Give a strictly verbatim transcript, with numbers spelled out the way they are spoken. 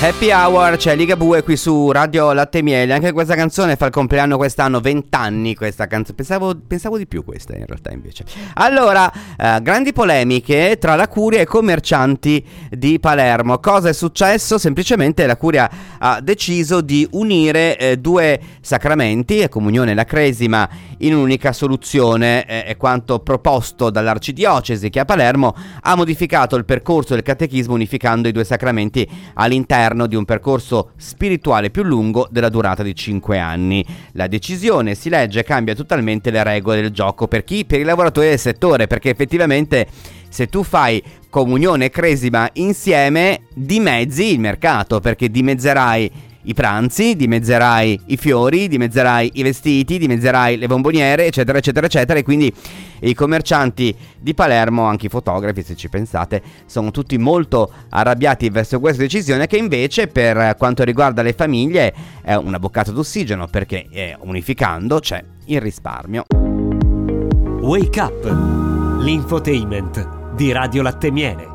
Happy Hour, c'è Ligabue qui su Radio Latte e Miele. Anche questa canzone fa il compleanno quest'anno, vent'anni questa canzone. Pensavo, pensavo di più questa in realtà invece. Allora, eh, grandi polemiche tra la Curia e i commercianti di Palermo. Cosa è successo? Semplicemente la Curia ha deciso di unire eh, due sacramenti, la comunione e la cresima, in un'unica soluzione. Eh, è quanto proposto dall'arcidiocesi, che a Palermo ha modificato il percorso del catechismo unificando i due sacramenti all'interno di un percorso spirituale più lungo della durata di cinque anni. La decisione, si legge, cambia totalmente le regole del gioco per chi? Per i lavoratori del settore, perché effettivamente se tu fai comunione e cresima insieme dimezzi il mercato, perché dimezzerai i pranzi, dimezzerai i fiori, dimezzerai i vestiti, dimezzerai le bomboniere, eccetera eccetera eccetera, e quindi i commercianti di Palermo, anche i fotografi, se ci pensate, sono tutti molto arrabbiati verso questa decisione, che invece per quanto riguarda le famiglie è una boccata d'ossigeno, perché eh, unificando c'è il risparmio. Wake Up, l'infotainment di Radio Latte e Miele.